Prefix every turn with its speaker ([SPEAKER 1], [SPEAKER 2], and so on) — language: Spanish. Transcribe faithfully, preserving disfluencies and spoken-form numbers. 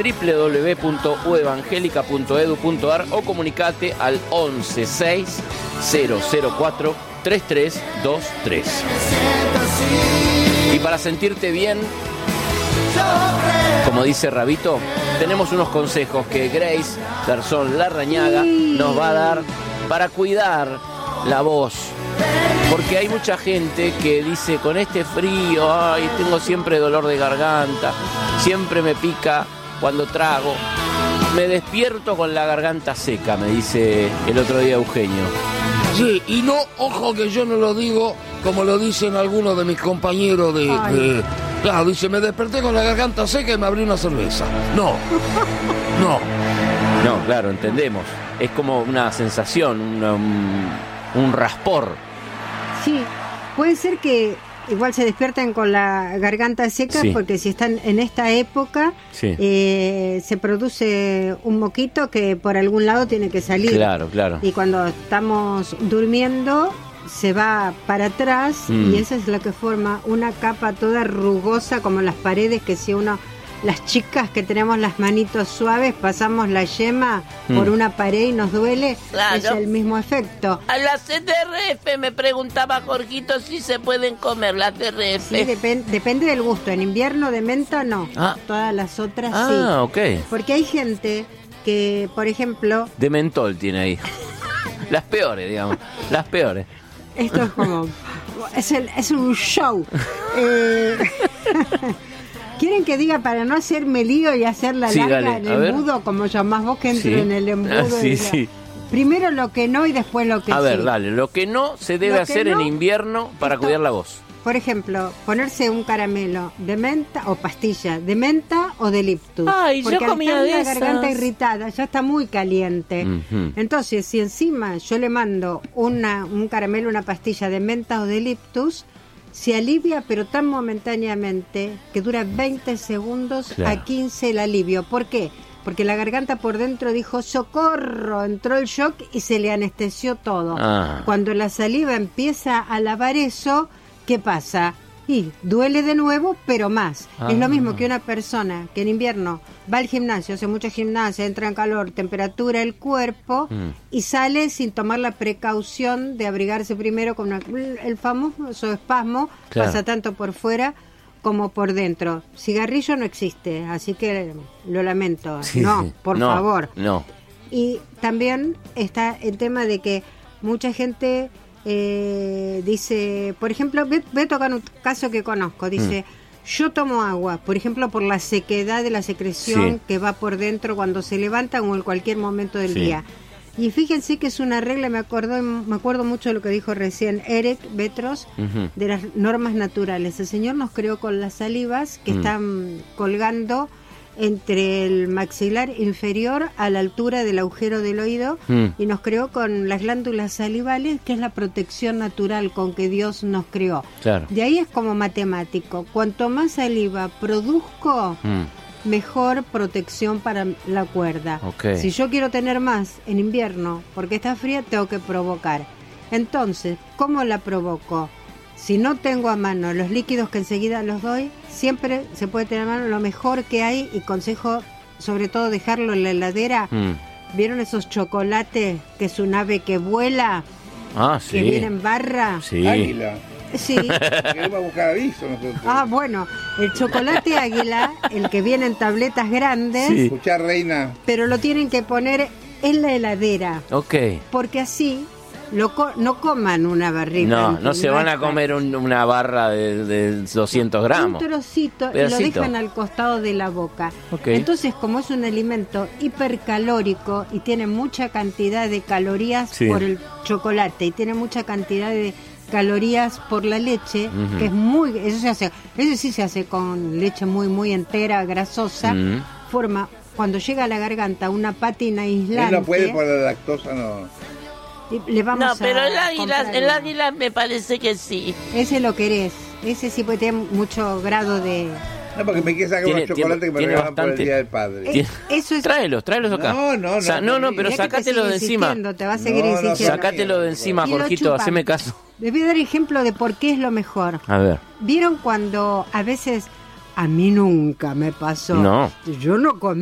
[SPEAKER 1] doble u doble u doble u punto u evangelica punto edu punto ar o comunicate al once seis cero cero cuatro tres tres dos tres. Y para sentirte bien, como dice Rabito, tenemos unos consejos que Grace Garzón Larrañaga nos va a dar para cuidar la voz. Porque hay mucha gente que dice, con este frío, ay, tengo siempre dolor de garganta, siempre me pica cuando trago, me despierto con la garganta seca, me dice el otro día Eugenio.
[SPEAKER 2] Sí, y no, ojo que yo no lo digo como lo dicen algunos de mis compañeros de... de claro, dice, me desperté con la garganta seca y me abrí una cerveza. No, no.
[SPEAKER 1] No, claro, entendemos. Es como una sensación, una, un, un raspor.
[SPEAKER 3] Sí, puede ser que igual se despierten con la garganta seca, sí, porque si están en esta época, sí, eh, se produce un moquito que por algún lado tiene que salir.
[SPEAKER 1] Claro, claro.
[SPEAKER 3] Y cuando estamos durmiendo se va para atrás, mm, y esa es la que forma una capa toda rugosa como las paredes, que si uno... Las chicas que tenemos las manitos suaves, pasamos la yema mm. por una pared y nos duele, claro, es el mismo efecto.
[SPEAKER 4] A las T R F me preguntaba Jorgito si se pueden comer las T R F.
[SPEAKER 3] Sí, depend, depende del gusto. En invierno de menta no, ah. todas las otras ah, sí.
[SPEAKER 1] Ah, ok.
[SPEAKER 3] Porque hay gente que, por ejemplo...
[SPEAKER 1] De mentol tiene ahí. Las peores, digamos, las peores.
[SPEAKER 3] Esto es como... es, el, es un show. eh... ¿Quieren que diga para no hacerme lío y hacer la sí, larga dale, en el embudo, como llamás vos que entro sí. en el embudo? Ah, sí, sí. Primero lo que no y después lo que
[SPEAKER 1] a
[SPEAKER 3] sí.
[SPEAKER 1] A ver, dale, lo que no se debe hacer no, en invierno para esto, cuidar la voz.
[SPEAKER 3] Por ejemplo, ponerse un caramelo de menta o pastilla de menta o de eucaliptus.
[SPEAKER 4] Ay,
[SPEAKER 3] porque
[SPEAKER 4] yo comía
[SPEAKER 3] al
[SPEAKER 4] de
[SPEAKER 3] estar
[SPEAKER 4] esas.
[SPEAKER 3] la garganta irritada, ya está muy caliente. Uh-huh. Entonces, si encima yo le mando una, un caramelo, una pastilla de menta o de eucaliptus, se alivia, pero tan momentáneamente que dura veinte segundos claro. a quince el alivio. ¿Por qué? Porque la garganta por dentro dijo ¡socorro! Entró el shock y se le anestesió todo. Ah. Cuando la saliva empieza a lavar eso, ¿qué pasa? Y duele de nuevo, pero más. Ah. Es lo mismo que una persona que en invierno va al gimnasio, hace mucha gimnasia, entra en calor, temperatura el cuerpo mm. y sale sin tomar la precaución de abrigarse primero con una, el famoso espasmo, claro. pasa tanto por fuera como por dentro. Cigarrillo no existe, así que lo lamento. Sí, no, sí. por
[SPEAKER 1] no,
[SPEAKER 3] favor.
[SPEAKER 1] No.
[SPEAKER 3] Y también está el tema de que mucha gente... Eh, dice, por ejemplo, voy, voy a tocar un caso que conozco, dice, mm. yo tomo agua, por ejemplo, por la sequedad de la secreción sí. que va por dentro cuando se levantan o en cualquier momento del sí. día. Y fíjense que es una regla, me acuerdo, me acuerdo mucho de lo que dijo recién Eric Betros, uh-huh. de las normas naturales. El Señor nos creó con las salivas que mm. están colgando entre el maxilar inferior a la altura del agujero del oído mm. y nos creó con las glándulas salivales, que es la protección natural con que Dios nos creó. Claro. De ahí es como matemático. Cuanto más saliva produzco, mm. mejor protección para la cuerda. Okay. Si yo quiero tener más en invierno, porque está fría, tengo que provocar. Entonces, ¿cómo la provoco? Si no tengo a mano los líquidos que enseguida los doy, siempre se puede tener a mano lo mejor que hay, y consejo sobre todo dejarlo en la heladera. Mm. ¿Vieron esos chocolates que es un ave que vuela?
[SPEAKER 1] Ah, sí.
[SPEAKER 3] Que viene en barra.
[SPEAKER 5] Sí. Águila.
[SPEAKER 3] Sí.
[SPEAKER 5] Queremos buscar aviso nosotros.
[SPEAKER 3] Ah, bueno, el chocolate águila, el que viene en tabletas grandes.
[SPEAKER 5] Sí. Escuchá, reina.
[SPEAKER 3] Pero lo tienen que poner en la heladera.
[SPEAKER 1] Ok.
[SPEAKER 3] Porque así... Lo co- no coman una barrita.
[SPEAKER 1] No, no se van a comer un, una barra de, de doscientos gramos.
[SPEAKER 3] Un trocito y lo dejan al costado de la boca. Okay. Entonces, como es un alimento hipercalórico y tiene mucha cantidad de calorías sí. por el chocolate y tiene mucha cantidad de calorías por la leche, uh-huh. que es muy... Eso se hace, eso sí se hace con leche muy, muy entera, grasosa, uh-huh. forma, cuando llega a la garganta, una pátina aislante.
[SPEAKER 5] Él no puede por la lactosa, no...
[SPEAKER 3] Le vamos
[SPEAKER 4] no, pero
[SPEAKER 3] a
[SPEAKER 4] el águila, el águila me parece que sí.
[SPEAKER 3] Ese lo querés. Ese sí puede tener mucho grado de...
[SPEAKER 5] No, porque me quiere sacar unos chocolates que me regalan por el Día del Padre.
[SPEAKER 3] Eh, eso es...
[SPEAKER 1] Tráelos, tráelos acá.
[SPEAKER 5] No, no, no.
[SPEAKER 1] O sea, no, no, pero sacátelo de encima.
[SPEAKER 3] Te va a seguir no, insistiendo.
[SPEAKER 1] No, sacátelo de encima, Jorgito, haceme caso.
[SPEAKER 3] Les voy a dar ejemplo de por qué es lo mejor.
[SPEAKER 1] A ver.
[SPEAKER 3] ¿Vieron cuando a veces... A mí nunca me pasó.
[SPEAKER 1] No.
[SPEAKER 3] Yo no comí